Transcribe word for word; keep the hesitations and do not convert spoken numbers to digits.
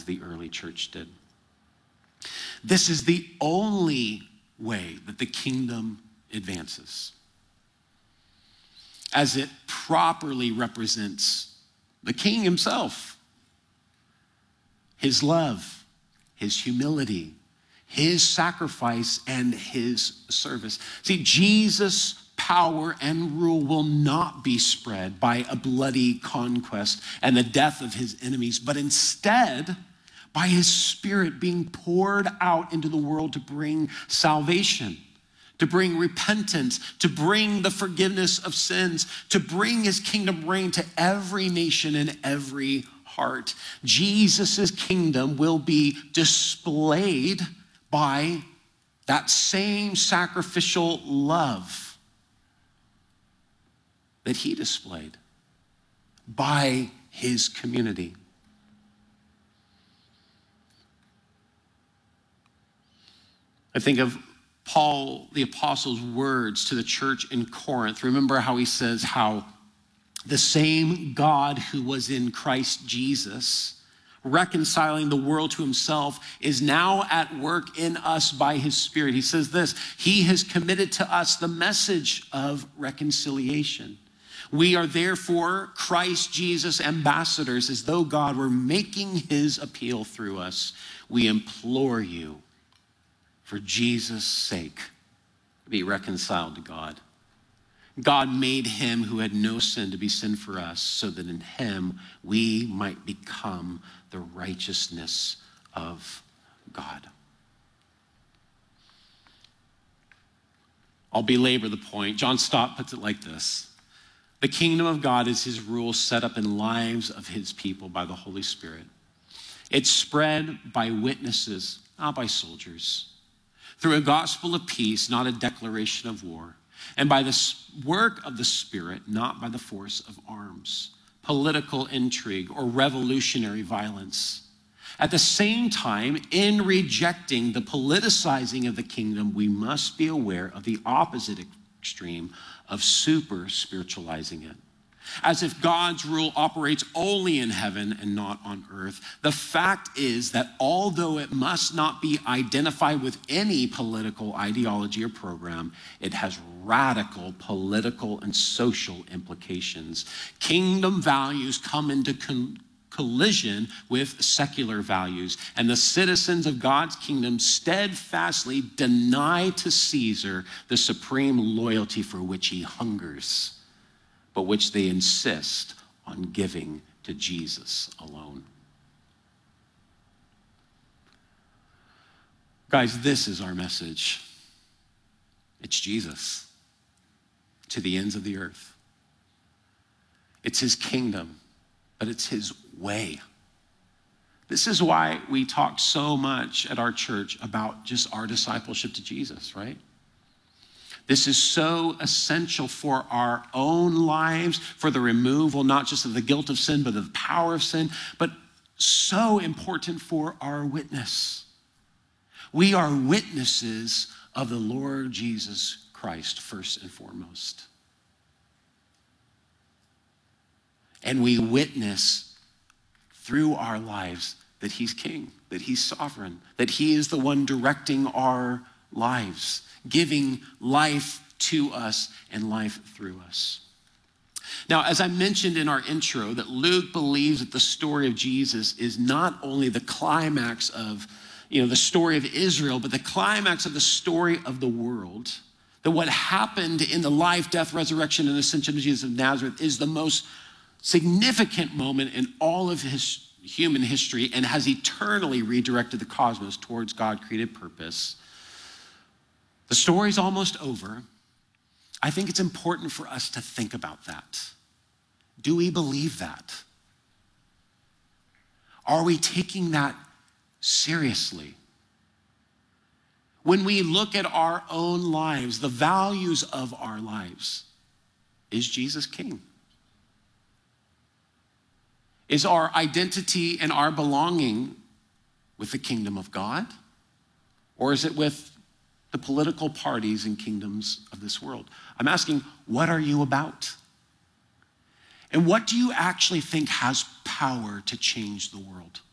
as the early church did. This is the only way that the kingdom advances, as it properly represents the king himself, his love, his humility, his sacrifice, and his service. See, Jesus' power and rule will not be spread by a bloody conquest and the death of his enemies, but instead by his Spirit being poured out into the world to bring salvation, to bring repentance, to bring the forgiveness of sins, to bring his kingdom reign to every nation and every heart. Jesus' kingdom will be displayed by that same sacrificial love that he displayed by his community. I think of Paul, the apostle's words to the church in Corinth. Remember how he says how the same God who was in Christ Jesus, reconciling the world to himself, is now at work in us by his Spirit. He says this, he has committed to us the message of reconciliation. We are therefore Christ Jesus ambassadors, as though God were making his appeal through us. We implore you, for Jesus' sake, be reconciled to God. God made him who had no sin to be sin for us, so that in him we might become the righteousness of God. I'll belabor the point. John Stott puts it like this. The kingdom of God is his rule set up in lives of his people by the Holy Spirit. It's spread by witnesses, not by soldiers, through a gospel of peace, not a declaration of war, and by the work of the Spirit, not by the force of arms, political intrigue, or revolutionary violence. At the same time, in rejecting the politicizing of the kingdom, we must be aware of the opposite extreme of super spiritualizing it. As if God's rule operates only in heaven and not on earth. The fact is that although it must not be identified with any political ideology or program, it has radical political and social implications. Kingdom values come into con- collision with secular values, and the citizens of God's kingdom steadfastly deny to Caesar the supreme loyalty for which he hungers, but which they insist on giving to Jesus alone. Guys, this is our message. It's Jesus to the ends of the earth. It's his kingdom, but it's his way. This is why we talk so much at our church about just our discipleship to Jesus, right? This is so essential for our own lives, for the removal, not just of the guilt of sin, but of the power of sin, but so important for our witness. We are witnesses of the Lord Jesus Christ, first and foremost. And we witness through our lives that he's king, that he's sovereign, that he is the one directing our lives, giving life to us and life through us. Now, as I mentioned in our intro, that Luke believes that the story of Jesus is not only the climax of, you know, the story of Israel, but the climax of the story of the world. That what happened in the life, death, resurrection, and ascension of Jesus of Nazareth is the most significant moment in all of his human history and has eternally redirected the cosmos towards God-created purpose. The story's almost over. I think it's important for us to think about that. Do we believe that? Are we taking that seriously? When we look at our own lives, the values of our lives, is Jesus king? Is our identity and our belonging with the kingdom of God? Or is it with the political parties and kingdoms of this world? I'm asking, what are you about? And what do you actually think has power to change the world?